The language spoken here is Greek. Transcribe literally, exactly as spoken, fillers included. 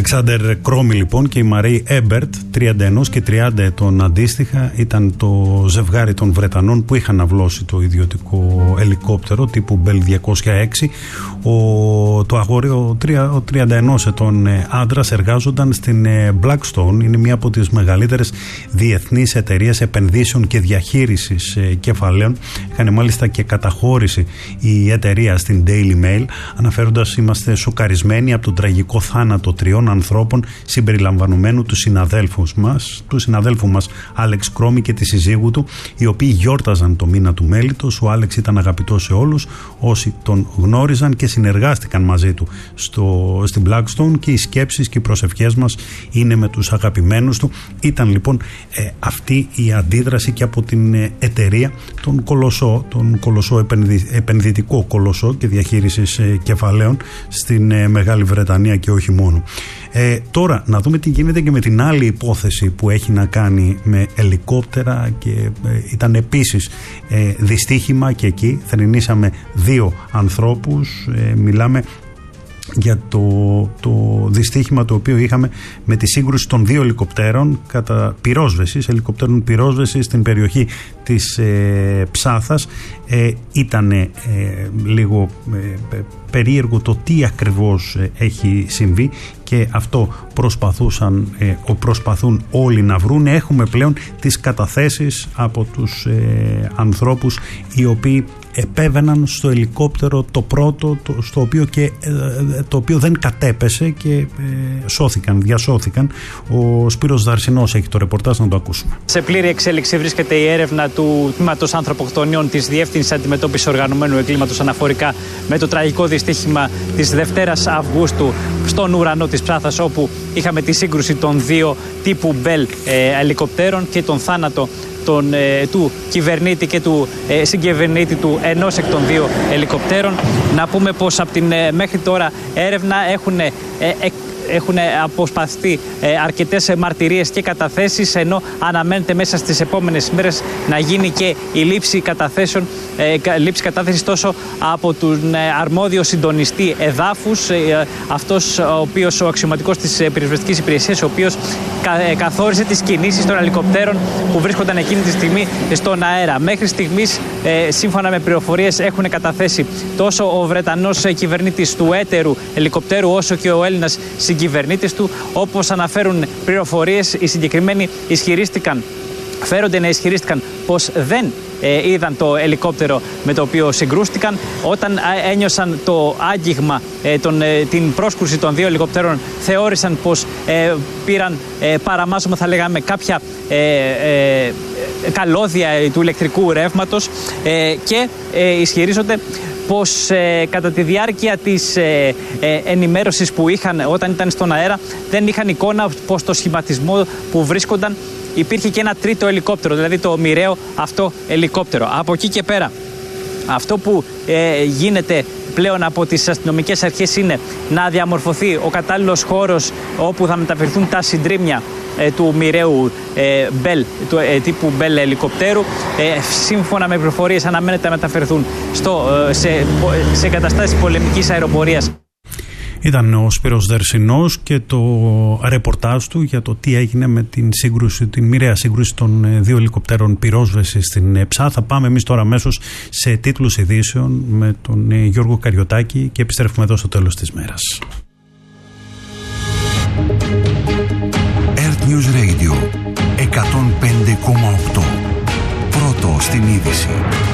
Αλεξάνδερ Κρόμι λοιπόν και η Μαρή Έμπερτ, τριάντα ένα και τριάντα ετών αντίστοιχα, ήταν το ζευγάρι των Βρετανών που είχαν αυλώσει το ιδιωτικό ελικόπτερο τύπου Bell διακόσια έξι. Ο, το αγόρι, ο, ο τριάντα ένα ετών άντρας, εργάζονταν στην Blackstone, είναι μία από τις μεγαλύτερες διεθνείς εταιρείες επενδύσεων και διαχείρισης κεφαλαίων. Είχαν μάλιστα και καταχώρηση η εταιρεία στην Daily Mail, αναφέροντας: είμαστε σοκαρισμένοι από τον τραγικό θάνατο τριών ανθρώπων συμπεριλαμβανομένου του συναδέλφου μας, του συναδέλφου μας Άλεξ Κρόμι και τη συζύγου του, οι οποίοι γιόρταζαν το μήνα του μέλιτος. Ο Άλεξ ήταν αγαπητός σε όλους όσοι τον γνώριζαν και συνεργάστηκαν μαζί του στο, στην Blackstone, και οι σκέψεις και οι προσευχές μας είναι με τους αγαπημένους του. Ήταν λοιπόν ε, αυτή η αντίδραση και από την ε, εταιρεία, τον κολοσσό, τον κολοσσό επενδυ, επενδυτικό κολοσσό και διαχείρισης ε, κεφαλαίων στην ε, Μεγάλη Βρετανία και όχι μόνο. Ε, τώρα να δούμε τι γίνεται και με την άλλη υπόθεση που έχει να κάνει με ελικόπτερα και ε, ήταν επίσης ε, δυστύχημα, και εκεί θρηνήσαμε δύο ανθρώπους. Ε, μιλάμε για το, το δυστύχημα το οποίο είχαμε με τη σύγκρουση των δύο ελικοπτέρων κατά πυρόσβεσης, ελικοπτέρων πυρόσβεσης στην περιοχή της ε, Ψάθας. Ε, ήταν ε, λίγο ε, περίεργο το τι ακριβώς ε, έχει συμβεί, και αυτό προσπαθούσαν, ε, προσπαθούν όλοι να βρουν. Έχουμε πλέον τις καταθέσεις από τους ε, ανθρώπους οι οποίοι επέβαιναν στο ελικόπτερο το πρώτο, το, στο οποίο και, ε, το οποίο δεν κατέπεσε και ε, σώθηκαν, διασώθηκαν. Ο Σπύρος Δαρσινός έχει το ρεπορτάζ, να το ακούσουμε. Σε πλήρη εξέλιξη βρίσκεται η έρευνα του Τμήματος Ανθρωποκτονιών της Διεύθυνσης Αντιμετώπισης Οργανωμένου Εγκλήματος αναφορικά με το τραγικό δυστύχημα της Δευτέρας Αυγούστου στον ουρανό της Ψάθας, όπου είχαμε τη σύγκρουση των δύο τύπου Bell ε, ελικοπτέρων και τον θάνατο Τον, ε, του κυβερνήτη και του ε, συγκυβερνήτη του ενός εκ των δύο ελικοπτέρων. Να πούμε πως από την ε, μέχρι τώρα έρευνα έχουν ε, ε, έχουν αποσπαστεί ε, αρκετές μαρτυρίες και καταθέσεις, ενώ αναμένεται μέσα στις επόμενες μέρες να γίνει και η λήψη καταθέσεων, ε, λήψη κατάθεσης τόσο από τον ε, αρμόδιο συντονιστή εδάφους, ε, αυτός ο οποίος, ο αξιωματικός της πυροσβεστικής υπηρεσίας, ο οποίος κα, ε, καθόρισε τις κινήσεις των ελικοπτέρων που βρίσκονταν εκείνη τη στιγμή στον αέρα. Μέχρι στιγμής, ε, σύμφωνα με πληροφορίες, έχουν καταθέσει τόσο ο Βρετανός κυβερνήτης του έτερου ελικοπτέρου, όσο και ο Έλληνας κυβερνήτης του. Όπως αναφέρουν πληροφορίες, οι συγκεκριμένοι ισχυρίστηκαν, φέρονται να ισχυρίστηκαν πως δεν ε, είδαν το ελικόπτερο με το οποίο συγκρούστηκαν. Όταν ε, ένιωσαν το άγγιγμα, ε, τον, ε, την πρόσκρουση των δύο ελικοπτέρων, θεώρησαν πως ε, πήραν ε, παραμάζωμα, θα λέγαμε, κάποια ε, ε, καλώδια του ηλεκτρικού ρεύματος ε, και ε, ισχυρίζονται πως ε, κατά τη διάρκεια της ε, ε, ενημέρωσης που είχαν όταν ήταν στον αέρα, δεν είχαν εικόνα πως το σχηματισμό που βρίσκονταν υπήρχε και ένα τρίτο ελικόπτερο, δηλαδή το μοιραίο αυτό ελικόπτερο. Από εκεί και πέρα, αυτό που ε, γίνεται πλέον από τις αστυνομικές αρχές είναι να διαμορφωθεί ο κατάλληλος χώρος όπου θα μεταφερθούν τα συντρίμμια ε, του μοιραίου ε, Bell, του, ε, τύπου Bell ελικοπτέρου. Ε, σύμφωνα με πληροφορίες, αναμένεται να μεταφερθούν στο, ε, σε, σε καταστάσεις πολεμικής αεροπορίας. Ήταν ο Σπύρος Δερσινός και το ρεπορτάζ του για το τι έγινε με την σύγκρουση, την μοιραία σύγκρουση των δύο ελικοπτέρων πυρόσβεσης στην Ψάθα. Θα πάμε εμείς τώρα αμέσως σε τίτλους ειδήσεων με τον Γιώργο Καριωτάκη και επιστρέφουμε εδώ στο τέλος της μέρας. Earth News Radio εκατόν πέντε κόμμα οκτώ. Πρώτο στην είδηση.